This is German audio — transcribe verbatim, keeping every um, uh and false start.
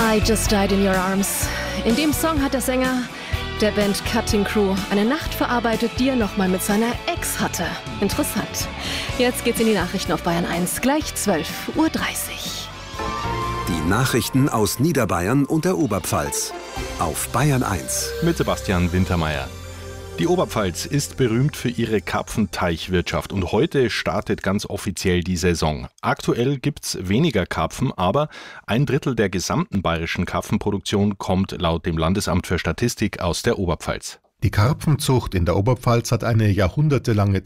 I Just Died in Your Arms. In dem Song hat der Sänger der Band Cutting Crew eine Nacht verarbeitet, die er nochmal mit seiner Ex hatte. Interessant. Jetzt geht's in die Nachrichten auf Bayern eins, gleich zwölf Uhr dreißig. Die Nachrichten aus Niederbayern und der Oberpfalz auf Bayern eins. Mit Sebastian Wintermeyer. Die Oberpfalz ist berühmt für ihre Karpfenteichwirtschaft und heute startet ganz offiziell die Saison. Aktuell gibt's weniger Karpfen, aber ein Drittel der gesamten bayerischen Karpfenproduktion kommt laut dem Landesamt für Statistik aus der Oberpfalz. Die Karpfenzucht in der Oberpfalz hat eine jahrhundertelange